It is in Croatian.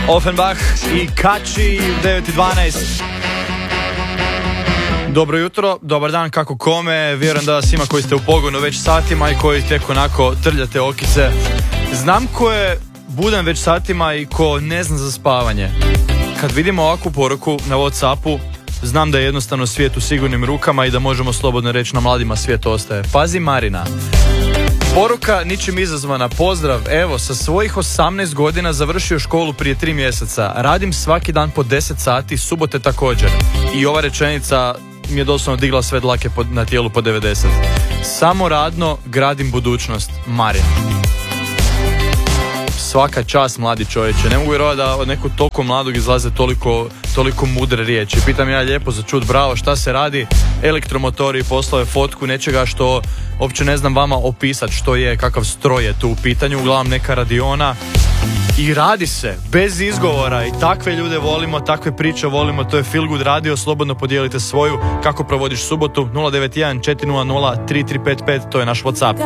Offenbach i Kači u 9:12. Dobro jutro, dobar dan, kako kome. Vjerujem da vas ima koji ste u pogonu već satima i koji tek onako trljate okice. Znam ko je budan već satima i ko ne zna za spavanje. Kad vidimo ovakvu poruku na WhatsAppu, znam da je jednostavno svijet u sigurnim rukama i da možemo slobodno reći na mladima svijet ostaje. Pazi Marina. Poruka ničim izazvana, pozdrav, evo, sa svojih 18 godina završio školu prije 3 mjeseca. Radim svaki dan po 10 sati, subote također. I ova rečenica mi je doslovno digla sve dlake na tijelu po 90. Samo radno gradim budućnost. Marin. Svaka čast, mladi čovječe. Ne mogu vjerovati da od nekog toliko mladog izlaze toliko mudre riječi. Pitam ja lijepo za čut, bravo, šta se radi? Elektromotori, poslove, fotku nečega što uopće ne znam vama opisati što je, kakav stroj je tu u pitanju, uglavnom neka radiona. I radi se, bez izgovora, i takve ljude volimo, takve priče volimo, to je Feel Good Radio, slobodno podijelite svoju, kako provodiš subotu, 091 400 3355, to je naš WhatsApp.